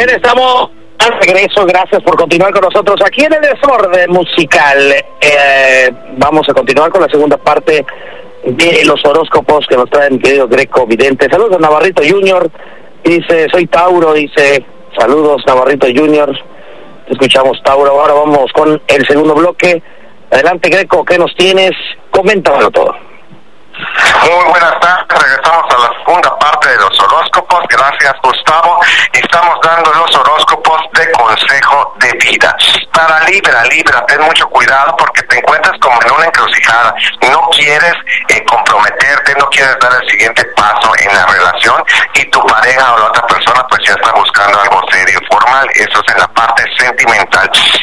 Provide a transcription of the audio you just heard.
Bien, estamos al regreso. Gracias por continuar con nosotros aquí en el Desorden Musical. Vamos a continuar con la segunda parte de los horóscopos que nos trae mi querido Greco Vidente. Saludos a Navarrito Junior. Dice, soy Tauro. Dice, saludos Navarrito Junior. Escuchamos Tauro. Ahora vamos con el segundo bloque. Adelante, Greco, ¿qué nos tienes? Coméntamelo todo. Muy buenas tardes, regresamos a la segunda parte de los horóscopos. Gracias, Gustavo. Estamos dando los horóscopos de consejo de vida. Para Libra, ten mucho cuidado porque te encuentras como en una encrucijada. No quieres comprometerte, no quieres dar el siguiente paso en la relación y tu pareja o la otra persona pues ya está buscando algo serio y formal. Eso es en la parte sentimental.